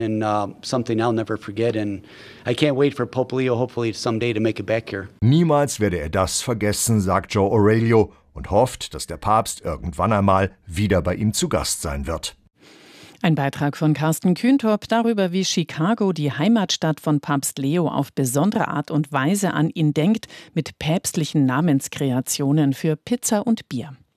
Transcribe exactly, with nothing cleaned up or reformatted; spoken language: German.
And uh, something I'll never forget, and I can't wait for Pope Leo hopefully someday to make it back here. Niemals werde er das vergessen, sagt Joe Aurelio und hofft, dass der Papst irgendwann einmal wieder bei ihm zu Gast sein wird. Ein Beitrag von Carsten Kühntorp darüber, wie Chicago, die Heimatstadt von Papst Leo, auf besondere Art und Weise an ihn denkt, mit päpstlichen Namenskreationen für Pizza und Bier.